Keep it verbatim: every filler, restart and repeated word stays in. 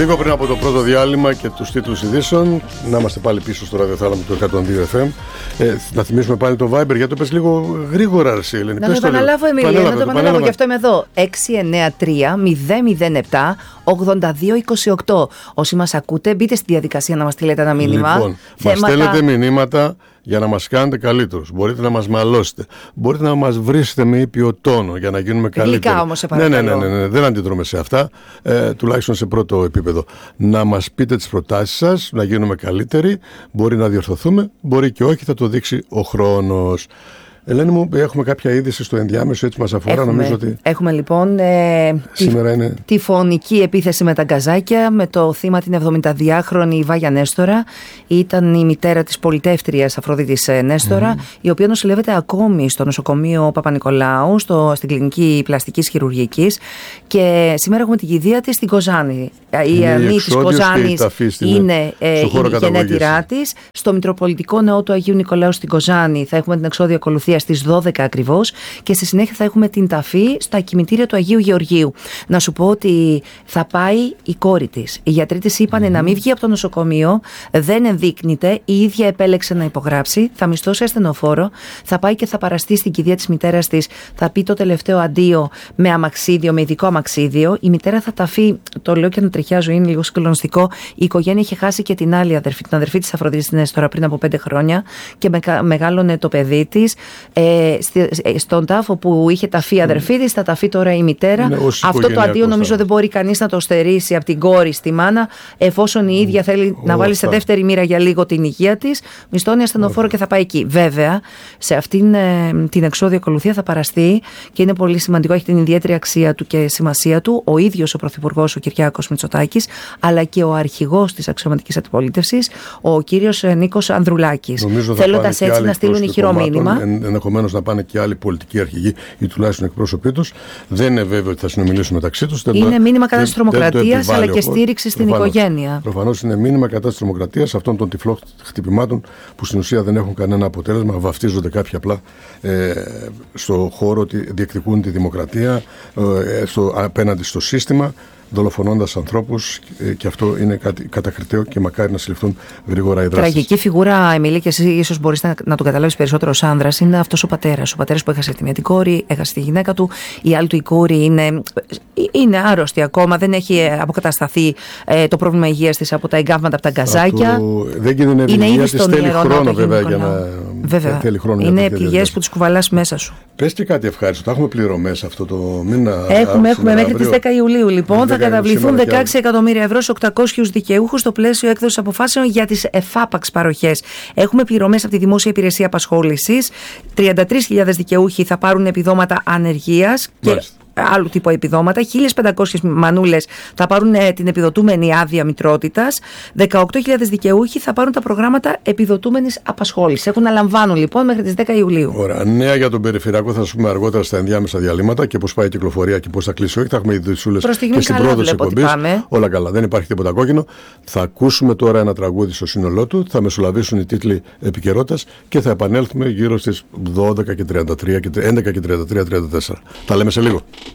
Λίγο πριν από το πρώτο διάλειμμα και τους τίτλους ειδήσεων, να είμαστε πάλι πίσω στο ραδιοθάλαμο του εκατόν δύο εφ εμ. Ε, να θυμίσουμε πάλι το Viber, γιατί το πες λίγο γρήγορα, εσύ, Ελένη. Να το επαναλάβω, Εμίλια, να το επαναλάβω, γι' αυτό είμαι εδώ. έξι εννιά τρία μηδέν μηδέν επτά ογδόντα δύο είκοσι οκτώ. Όσοι μας ακούτε, μπείτε στη διαδικασία να μας στείλετε ένα μήνυμα. Λοιπόν, θέματα... μας στέλνετε μηνύματα για να μας κάνετε καλύτερους. Μπορείτε να μας μαλώσετε. Μπορείτε να μας βρίσετε με ήπιο τόνο για να γίνουμε καλύτεροι. Γλυκά όμως, σε ναι, ναι, παρακαλώ. ναι, ναι, ναι, δεν αντιδρούμε σε αυτά, ε, τουλάχιστον σε πρώτο επίπεδο. Να μας πείτε τις προτάσεις σας, να γίνουμε καλύτεροι. Μπορεί να διορθωθούμε, μπορεί και όχι, θα το δείξει ο χρόνος. Ελένη μου, έχουμε κάποια είδηση στο ενδιάμεσο, έτσι μας αφορά. Έχουμε, νομίζω ότι έχουμε λοιπόν ε, σήμερα τη, είναι... τη φωνική επίθεση με τα γκαζάκια, με το θύμα την εβδομηνταδυάχρονη Βάγια Νέστορα. Ήταν η μητέρα της πολιτεύτριας Αφροδίτης Νέστορα, mm. η οποία νοσηλεύεται ακόμη στο νοσοκομείο Παπα-Νικολάου, στο, στην κλινική πλαστικής χειρουργικής. Και σήμερα έχουμε την κηδεία της στην Κοζάνη. Η Ανή της Κοζάνης είναι ε, η γενέτειρά της. Στο Μητροπολιτικό Ναό του Αγίου Νικολάου στην Κοζάνη θα έχουμε την εξώδια ακολουθία στις δώδεκα ακριβώς και στη συνέχεια θα έχουμε την ταφή στα κημητήρια του Αγίου Γεωργίου. Να σου πω ότι θα πάει η κόρη της. Οι γιατροί της είπανε mm. να μην βγει από το νοσοκομείο, δεν ενδείκνυται, η ίδια επέλεξε να υπογράψει, θα μισθώσει ασθενοφόρο, θα πάει και θα παραστεί στην κηδεία της μητέρας της, θα πει το τελευταίο αντίο με αμαξίδιο, με ειδικό αμαξίδιο. Η μητέρα θα ταφεί, το λέω και να τριχιάζω, είναι λίγο συγκλονιστικό. Η οικογένεια είχε χάσει και την άλλη αδερφή, την αδερφή της Αφροδίτης Νέστορα πριν από πέντε χρόνια και μεγάλωνε το παιδί της. Ε, στον τάφο που είχε ταφεί η αδερφή της, θα ταφεί τώρα η μητέρα. Ναι, αυτό το αντίο νομίζω δεν μπορεί κανείς να το στερήσει από την κόρη στη μάνα, εφόσον η ίδια θέλει oh, να βάλει σε δεύτερη μοίρα για λίγο την υγεία της, μισθώνει ασθενοφόρο oh. και θα πάει εκεί. Βέβαια, σε αυτήν ε, την εξώδια ακολουθία θα παραστεί και είναι πολύ σημαντικό, έχει την ιδιαίτερη αξία του και σημασία του, ο ίδιος ο Πρωθυπουργός, ο Κυριάκος Μητσοτάκης, αλλά και ο αρχηγός της αξιωματικής αντιπολίτευσης, ο κύριος Νίκος Ανδρουλάκης. Θέλοντας έτσι να στείλουν ηχηρό μήνυμα. Ενδεχομένως να πάνε και άλλοι πολιτικοί αρχηγοί ή τουλάχιστον εκπρόσωποι τους. Δεν είναι βέβαιο ότι θα συνομιλήσουν μεταξύ τους. Είναι μήνυμα κατά της τρομοκρατίας, αλλά και στήριξη στην προφανώς, οικογένεια. Προφανώς είναι μήνυμα κατά της τρομοκρατίας, αυτών των τυφλών χτυπημάτων που στην ουσία δεν έχουν κανένα αποτέλεσμα. Βαφτίζονται κάποιοι απλά ε, στο χώρο ότι διεκδικούν τη δημοκρατία ε, στο, απέναντι στο σύστημα, δολοφονώντας ανθρώπους, και αυτό είναι κάτι κατακριτέο και μακάρι να συλληφθούν γρήγορα οι δράσεις. Τραγική φιγούρα, Εμίλη, και εσύ ίσως μπορείς να, να το καταλάβεις περισσότερο ως άνδρας, είναι αυτός ο πατέρας. Ο πατέρας που έχασε τη μία την κόρη, έχασε τη γυναίκα του, η άλλη του η κόρη είναι, είναι άρρωστη ακόμα, δεν έχει αποκατασταθεί ε, το πρόβλημα υγείας της από τα εγκάβματα, από τα γκαζάκια. Αυτό, δεν κινδυνεύει η υγεία της, θέλει χρόνο βέβαια για να... Βέβαια, θέλει χρόνο είναι πληγές που τις κουβαλάς μέσα σου. Πες και κάτι ευχάριστο, θα έχουμε πληρωμές αυτό το μήνα. Έχουμε, έχουμε μέχρι τις δέκα Ιουλίου λοιπόν, θα καταβληθούν δεκαέξι εκατομμύρια ευρώ σε οκτακόσιους δικαιούχους στο πλαίσιο έκδοσης αποφάσεων για τις εφάπαξ παροχές. Έχουμε πληρωμές από τη Δημόσια Υπηρεσία Απασχόλησης. τριάντα τρεις χιλιάδες δικαιούχοι θα πάρουν επιδόματα ανεργίας και άλλου τύπου επιδόματα. χίλιες πεντακόσιες μανούλες θα πάρουν ε, την επιδοτούμενη άδεια μητρότητας. δεκαοκτώ χιλιάδες δικαιούχοι θα πάρουν τα προγράμματα επιδοτούμενης απασχόλησης. Έχουν να λαμβάνουν λοιπόν μέχρι τις δέκα Ιουλίου. Ωραία. Νέα για τον περιφερειακό θα σας πούμε αργότερα στα ενδιάμεσα διαλύματα και πώς πάει η κυκλοφορία και πώς θα κλείσει. Όχι, θα έχουμε ειδησούλες και στην πρόοδο της εκπομπής. Όλα καλά. Δεν υπάρχει τίποτα κόκκινο. Θα ακούσουμε τώρα ένα τραγούδι στο σύνολό του. Θα μεσολαβήσουν οι τίτλοι επικαιρότητας και θα επανέλθουμε γύρω στις δώδεκα και τριάντα τρία και έντεκα και τριάντα τρία τριάντα τέσσερα. Τα λέμε σε λίγο.